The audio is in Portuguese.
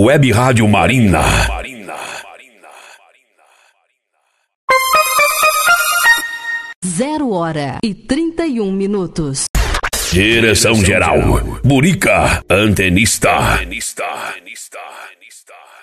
Web Rádio Marina. 0h31. Direção geral, Burica, antenista.